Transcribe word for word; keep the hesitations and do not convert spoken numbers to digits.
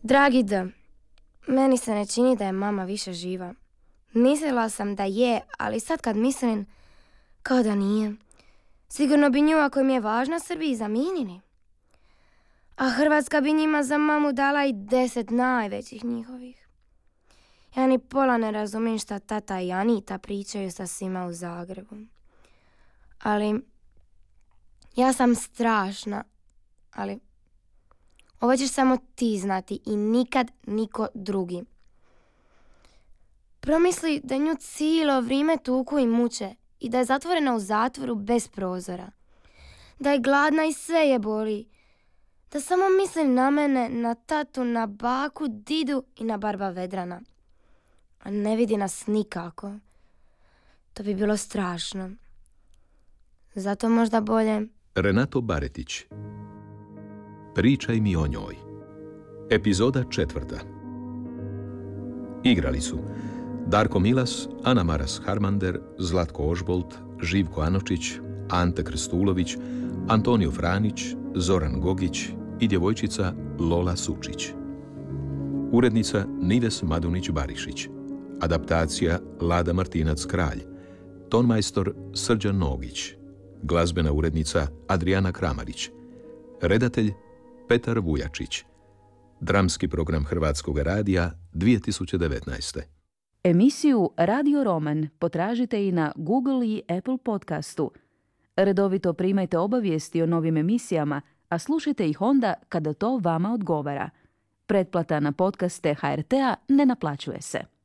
Dragi D, meni se ne čini da je mama više živa. Mislila sam da je, ali sad kad mislim, kao da nije. Sigurno bi nju, ako im je važna, Srbiji zamijenili. A Hrvatska bi njima za mamu dala i deset najvećih njihovih. Ja ni pola ne razumijem šta tata i Anita pričaju sa svima u Zagrebu. Ali ja sam strašna, ali ovo ćeš samo ti znati i nikad niko drugi. Promisli da nju cijelo vrijeme tuku i muče i da je zatvorena u zatvoru bez prozora. Da je gladna i sve je boli. Da samo misli na mene, na tatu, na baku, didu i na barba Vedrana. A ne vidi nas nikako. To bi bilo strašno. Zato možda bolje... Renato Baretić. Pričaj mi o njoj. Epizoda četvrta. Igrali su Darko Milas, Ana Maras Harmander, Zlatko Ožbolt, Živko Anočić, Ante Krstulović, Antonio Franić, Zoran Gogić i djevojčica Lola Sučić. Urednica Nives Madunić-Barišić. Adaptacija Lada Martinac-Kralj. Tonmajstor Srđan Nogić. Glazbena urednica Adriana Kramarić. Redatelj Petar Vujačić. Dramski program Hrvatskog radija dvije tisuće devetnaeste. Emisiju Radio Roman potražite i na Google i Apple podcastu. Redovito primajte obavijesti o novim emisijama, a slušajte ih onda kada to vama odgovara. Pretplata na podcaste H R T-a ne naplaćuje se.